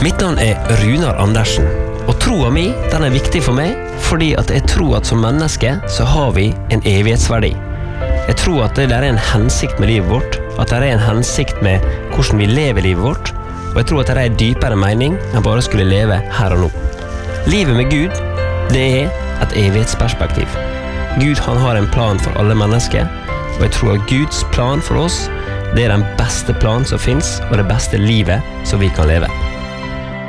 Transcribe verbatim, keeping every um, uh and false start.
Mitt navn er Runar Andersen, og troa mi den er viktig for meg fordi at jeg tror at som menneske så har vi en evighetsverdi. Jeg tror at det der er en hensikt med livet vårt, at det er en hensikt med hvordan vi lever livet vårt, og jeg tror at det er en dypere mening enn bare skulle leve her og nå. Livet med Gud, det er et evighetsperspektiv. Gud han har en plan for alle mennesker, og jeg tror at Guds plan for oss, det er den beste planen som finnes, og det beste livet som vi kan leve.